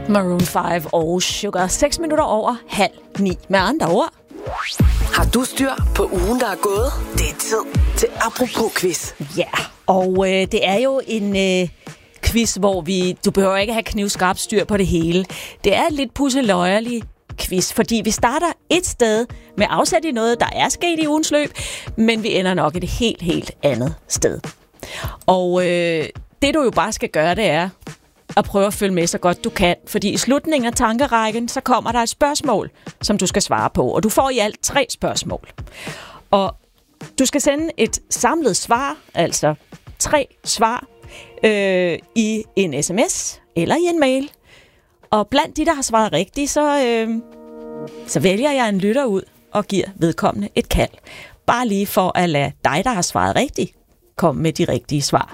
Maroon 5 og Sugar. 6 minutter over 8:30 med andre ord. Har du styr på ugen, der er gået? Det er tid til Apropos-quiz. Ja, og det er jo en quiz, hvor du behøver ikke have knivskarpt styr på det hele. Det er lidt pusseløjerlig quiz, fordi vi starter et sted med afsæt i noget, der er sket i ugens løb, men vi ender nok et helt andet sted. Og det du jo bare skal gøre, det er at prøve at følge med så godt du kan, fordi i slutningen af tankerækken, så kommer der et spørgsmål, som du skal svare på, og du får i alt 3 spørgsmål. Og du skal sende et samlet svar, altså 3 svar, i en sms eller i en mail. Og blandt de, der har svaret rigtigt, så vælger jeg en lytter ud og giver vedkommende et kald. Bare lige for at lade dig, der har svaret rigtigt, komme med de rigtige svar.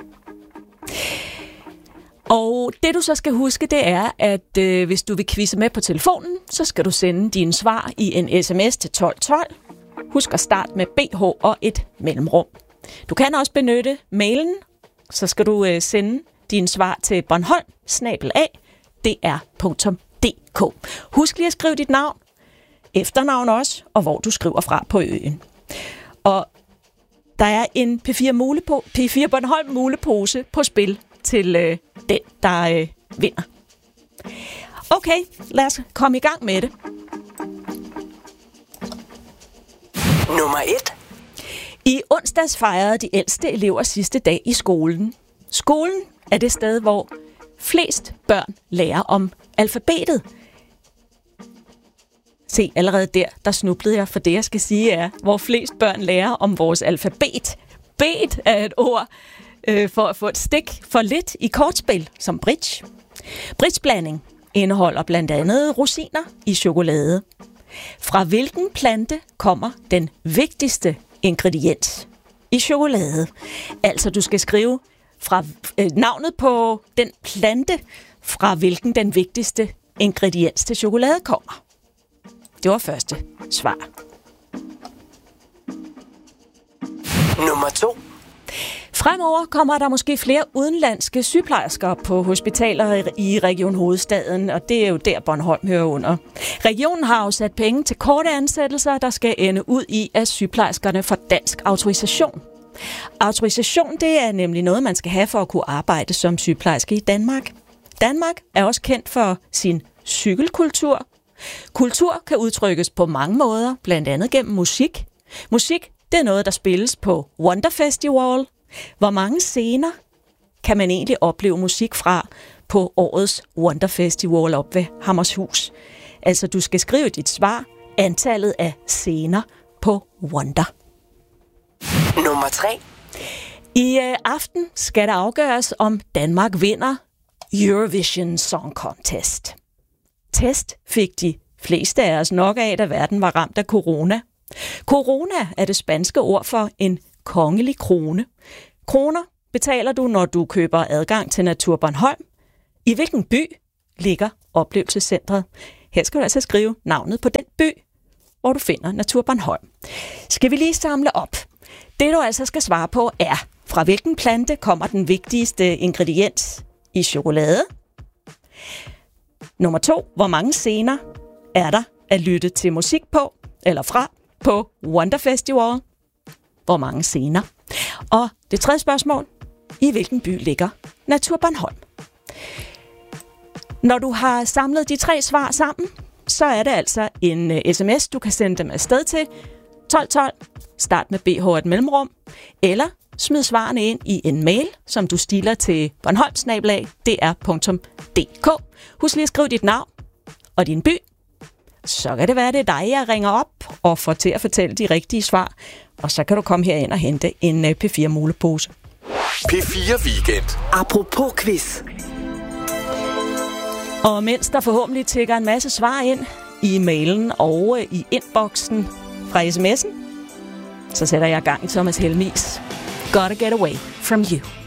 Og det du så skal huske, det er, at hvis du vil quizze med på telefonen, så skal du sende dine svar i en sms til 1212. Husk at starte med BH og et mellemrum. Du kan også benytte mailen, så skal du sende dine svar til bornholm@dr.dk. Husk lige at skrive dit navn, efternavn også, og hvor du skriver fra på øen. Og der er en P4 Bornholm mulepose på spil til den, der vinder. Okay, lad os komme i gang med det. Nummer 1. I onsdags fejrede de ældste elever sidste dag i skolen. Skolen er det sted, hvor flest børn lærer om alfabetet. Se, allerede der snublede jeg, for det jeg skal sige er, hvor flest børn lærer om vores alfabet. Bet er et ord for at få et stik for lidt i kortspil, som bridge. Bridgeblanding indeholder blandt andet rosiner i chokolade. Fra hvilken plante kommer den vigtigste ingrediens i chokolade? Altså, du skal skrive fra navnet på den plante, fra hvilken den vigtigste ingrediens til chokolade kommer. Det var første svar. Nummer 2. Fremover kommer der måske flere udenlandske sygeplejersker på hospitaler i Region Hovedstaden, og det er jo der Bornholm hører under. Regionen har afsat penge til korte ansættelser, der skal ende ud i, at sygeplejerskerne får dansk autorisation. Autorisation, det er nemlig noget, man skal have for at kunne arbejde som sygeplejerske i Danmark. Danmark er også kendt for sin cykelkultur. Kultur kan udtrykkes på mange måder, blandt andet gennem musik. Musik, det er noget, der spilles på Wonder Festival. Hvor mange scener kan man egentlig opleve musik fra på årets Wonder Festival op ved Hammershus? Altså, du skal skrive dit svar, antallet af scener på Wonder. Nummer 3. I aften skal der afgøres, om Danmark vinder Eurovision Song Contest. Test fik de fleste af os nok af, da verden var ramt af corona. Corona er det spanske ord for en kongelig krone. Kroner betaler du, når du køber adgang til Natur Bornholm. I hvilken by ligger oplevelsescentret? Her skal du altså skrive navnet på den by, hvor du finder Natur Bornholm. Skal vi lige samle op? Det du altså skal svare på er, fra hvilken plante kommer den vigtigste ingrediens i chokolade? Nummer 2, hvor mange scener er der at lytte til musik på, eller fra, på Wonder Festival? Hvor mange scener? Og det 3. spørgsmål, i hvilken by ligger Natur Bornholm? Når du har samlet de 3 svar sammen, så er det altså en sms, du kan sende dem afsted til 1212, start med BH et mellemrum, eller smid svarene ind i en mail, som du stiler til bornholm@dr.dk. Husk lige at skrive dit navn og din by. Så kan det være, det er dig, jeg ringer op og får til at fortælle de rigtige svar. Og så kan du komme herind og hente en P4 mulepose. P4 Weekend. Apropos quiz. Og mens der forhåbentlig tækker en masse svar ind i mailen og i inboxen fra sms'en, så sætter jeg gang i Thomas Helmis. Gotta get away from you.